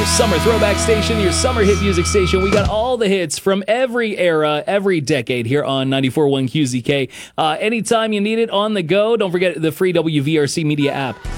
summer throwback station, your summer hit music station. We got all the hits from every era, every decade here on 94.1 QZK. Anytime you need it on the go, don't forget the free WVRC Media app.